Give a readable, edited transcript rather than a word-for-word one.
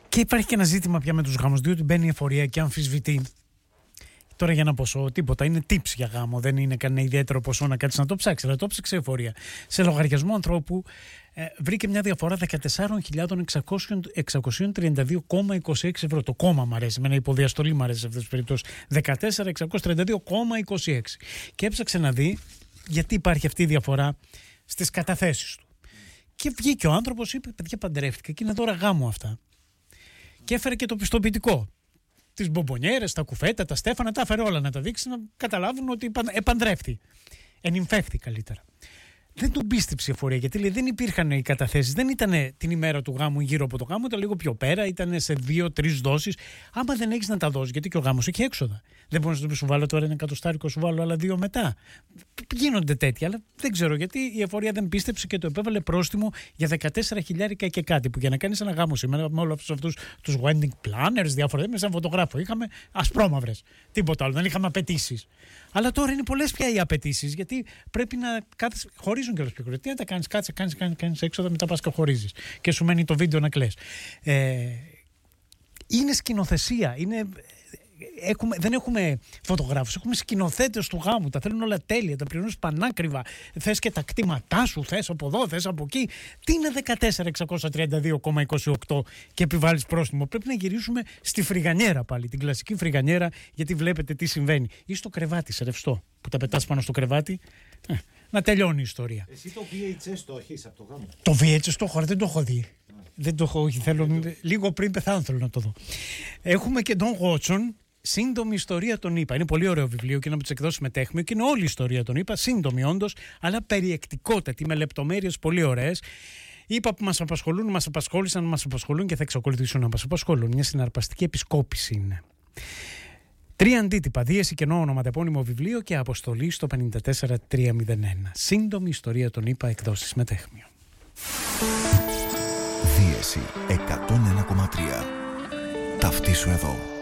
Και υπάρχει και ένα ζήτημα πια με τους γάμους, διότι μπαίνει η εφορία και αμφισβητεί. Τώρα για ένα ποσό, τίποτα. Είναι tips για γάμο. Δεν είναι κανένα ιδιαίτερο ποσό να κάτσει να το ψάξει. Αλλά το ψάξε η εφορία. Σε λογαριασμό ανθρώπου βρήκε μια διαφορά 14.632,26 ευρώ. Το κόμμα μου αρέσει. Με ένα υποδιαστολή μου αρέσει σε αυτές τις περιπτώσεις. 14.632,26. Και έψαξε να δει γιατί υπάρχει αυτή η διαφορά στις καταθέσεις του. Και βγήκε ο άνθρωπος, είπε: παιδιά, παντρεύτηκα και είναι τώρα γάμο αυτά. Και έφερε και το πιστοποιητικό. Τις μπομπονιέρες, τα κουφέτα, τα στέφανα, τα έφερε όλα να τα δείξει, να καταλάβουν ότι επαντρεύτη. Ενυμφεύτη καλύτερα. Δεν τον πίστεψε η εφορία, γιατί λέει, δεν υπήρχαν οι καταθέσεις, δεν ήταν την ημέρα του γάμου γύρω από το γάμο, ήταν λίγο πιο πέρα, ήταν σε 2-3 δόσεις. Άμα δεν έχεις να τα δώσεις, γιατί και ο γάμος έχει έξοδα. Δεν μπορείς να του βάλω τώρα ένα εκατοστάρικο, σου βάλω άλλα 2 μετά. Γίνονται τέτοια, αλλά δεν ξέρω γιατί η εφορία δεν πίστεψε και το επέβαλε πρόστιμο για 14.000 και κάτι. Που για να κάνεις ένα γάμο σήμερα με όλους αυτούς τους wedding planners, διάφορα, με σαν φωτογράφο, είχαμε ασπρόμαυρες. Τίποτα άλλο, δεν είχαμε απαιτήσεις. Αλλά τώρα είναι πολλές πια οι απαιτήσεις, γιατί πρέπει να κάθεσαι. Χωρίζουν κιόλας πιο γρήγορα. Τι να τα κάνεις, κάτσε, κάνεις έξοδα, μετά πας και χωρίζεις. Και σου μένει το βίντεο να κλαις. Είναι σκηνοθεσία. Δεν έχουμε φωτογράφους, έχουμε σκηνοθέτες του γάμου. Τα θέλουν όλα τέλεια, τα πληρώνεις πανάκριβα. Θες και τα κτήματά σου, θες από εδώ, θες από εκεί. Τι είναι 14.632,28 και επιβάλλεις πρόστιμο? Πρέπει να γυρίσουμε στη φρυγανιέρα πάλι, την κλασική φρυγανιέρα, γιατί βλέπετε τι συμβαίνει. Ή στο κρεβάτι, σε ρευστό, που τα πετάς πάνω στο κρεβάτι. Να τελειώνει η ιστορία. Εσύ το VHS το έχεις από το γάμο? Το VHS το έχω, δεν το έχω δει. Δεν το έχω, λίγο πριν πεθάνω θέλω να το δω. Έχουμε και τον Watson. Σύντομη ιστορία των ΗΠΑ. Είναι πολύ ωραίο βιβλίο και είναι από τις εκδόσεις Μετέχμιο και είναι όλη η ιστορία των ΗΠΑ. Σύντομη όντως, αλλά περιεκτικότατη, με λεπτομέρειες πολύ ωραίες. ΗΠΑ που μας απασχολούν, μας απασχόλησαν, μας απασχολούν και θα εξακολουθήσουν να μας απασχολούν. Μια συναρπαστική επισκόπηση είναι. 3 αντίτυπα, δίεση κενό ονοματεπώνυμο βιβλίο και αποστολή στο 54301. Σύντομη ιστορία των ΗΠΑ, εκδόσεις Μετέχμιο. Δίεση 101,3. Ταυτίσου εδώ.